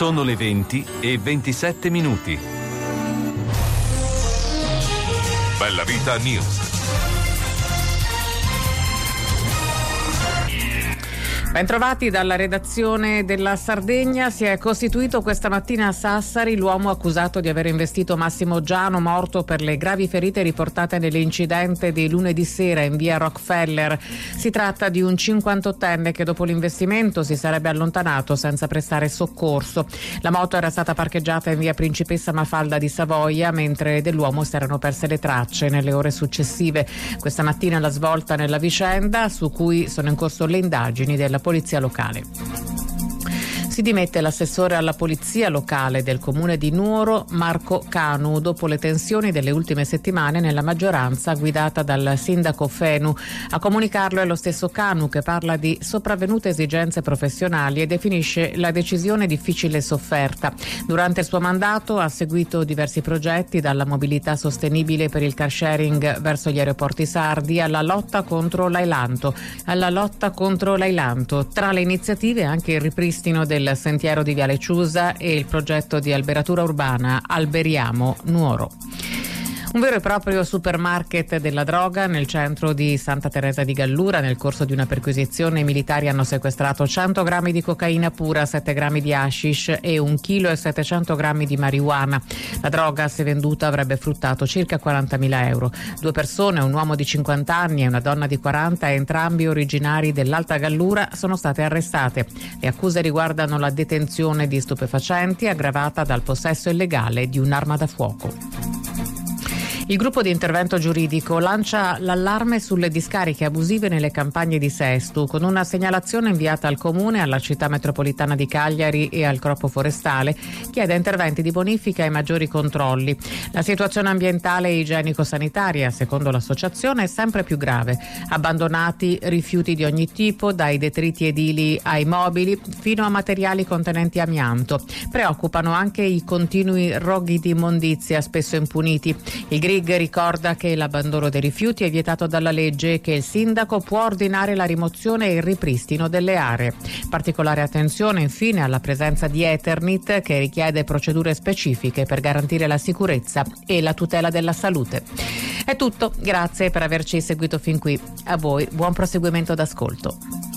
Sono le 20:27. Bella Vita News. Bentrovati dalla redazione della Sardegna. Si è costituito questa mattina a Sassari l'uomo accusato di aver investito Massimo Giano, morto per le gravi ferite riportate nell'incidente di lunedì sera in via Rockefeller. Si tratta di un 58enne che dopo l'investimento si sarebbe allontanato senza prestare soccorso. La moto era stata parcheggiata in via Principessa Mafalda di Savoia, mentre dell'uomo si erano perse le tracce nelle ore successive. Questa mattina la svolta nella vicenda, su cui sono in corso le indagini della polizia locale. Si dimette l'assessore alla polizia locale del comune di Nuoro, Marco Canu, dopo le tensioni delle ultime settimane nella maggioranza guidata dal sindaco Fenu. A comunicarlo è lo stesso Canu, che parla di sopravvenute esigenze professionali e definisce la decisione difficile e sofferta. Durante il suo mandato ha seguito diversi progetti, dalla mobilità sostenibile per il car sharing verso gli aeroporti sardi alla lotta contro l'ailanto. Tra le iniziative anche il ripristino del sentiero di Viale Ciusa e il progetto di alberatura urbana Alberiamo Nuoro. Un vero e proprio supermarket della droga nel centro di Santa Teresa di Gallura. Nel corso di una perquisizione i militari hanno sequestrato 100 grammi di cocaina pura, 7 grammi di hashish e 1,7 kg di marijuana. La droga, se venduta, avrebbe fruttato circa 40.000 euro. 2 persone, un uomo di 50 anni e una donna di 40, entrambi originari dell'Alta Gallura, sono state arrestate. Le accuse riguardano la detenzione di stupefacenti aggravata dal possesso illegale di un'arma da fuoco. Il gruppo di intervento giuridico lancia l'allarme sulle discariche abusive nelle campagne di Sestu, con una segnalazione inviata al Comune, alla Città Metropolitana di Cagliari e al Corpo Forestale. Chiede interventi di bonifica e maggiori controlli. La situazione ambientale e igienico-sanitaria, secondo l'associazione, è sempre più grave. Abbandonati rifiuti di ogni tipo, dai detriti edili ai mobili, fino a materiali contenenti amianto. Preoccupano anche i continui roghi di immondizia, spesso impuniti. Il GRIG ricorda che l'abbandono dei rifiuti è vietato dalla legge e che il sindaco può ordinare la rimozione e il ripristino delle aree. Particolare attenzione infine alla presenza di Eternit, che richiede procedure specifiche per garantire la sicurezza e la tutela della salute. È tutto, grazie per averci seguito fin qui. A voi buon proseguimento d'ascolto.